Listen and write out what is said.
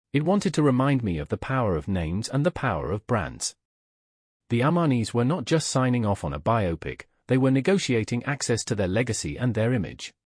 It wanted to remind me of the power of names and the power of brands. The Armanis were not just signing off on a biopic, they were negotiating access to their legacy and their image.